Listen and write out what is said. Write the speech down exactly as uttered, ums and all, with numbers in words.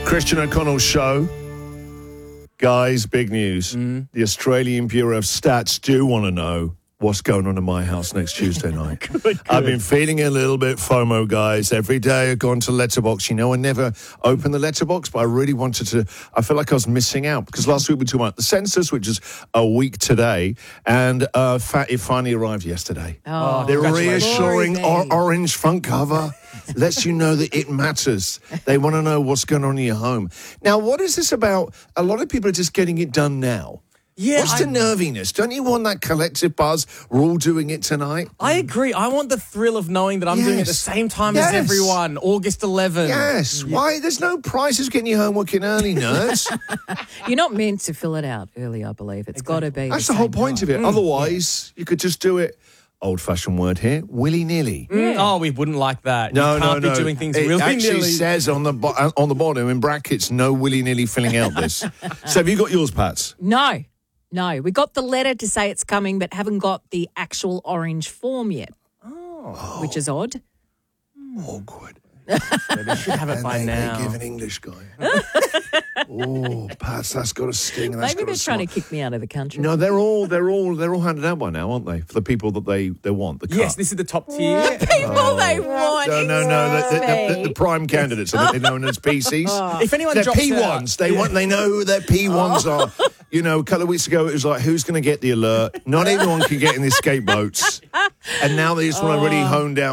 Christian O'Connell Show. Guys, big news. Mm. The Australian Bureau of Stats do want to know what's going on in my house next Tuesday night. good, good. I've been feeling a little bit FOMO, guys. Every day I've gone to Letterboxd. You know, I never open the Letterboxd, but I really wanted to. I feel like I was missing out because last week we talked about the census, which is a week today, and uh, it finally arrived yesterday. Oh, the reassuring or- orange front cover lets you know that it matters. They want to know what's going on in your home. Now, what is this about? A lot of people are just getting it done now. Yeah, What's the I, nerviness? Don't you want that collective buzz? We're all doing it tonight. I agree. I want the thrill of knowing that I'm yes. doing it at the same time yes. as everyone. August eleventh. Yes. Yeah. Why? There's no prizes getting your homework in early, nerds. You're not meant to fill it out early, I believe. It's exactly. got to be. That's the, the whole point time. of it. Mm. Otherwise, yeah. you could just do it. Old-fashioned word here, willy-nilly. Mm. Oh, we wouldn't like that. No, you can't no, be no. doing things it willy-nilly. It actually says on the bo- on the bottom in brackets, no willy-nilly filling out this. So have you got yours, Pats? No. No, we got the letter to say it's coming, but haven't got the actual orange form yet. Oh. Which is odd. Awkward. They should have it and by they, now. They give an English guy. Oh, Pats, that's got a sting. And that's Maybe got they're a trying smart. to kick me out of the country. No, they're all they're all they're all handed out by now, aren't they? For the people that they, they want. The yes, cut. this is the top tier. The people oh. they want. No, no, no. The, the, the, the prime candidates are they're known as P Cs. Oh. If anyone they're drops P out, ones. They yeah. want. They know who their P ones oh. are. You know, a couple of weeks ago it was like, who's going to get the alert? Not everyone can get in the escape boats, and now they just want to really hone down.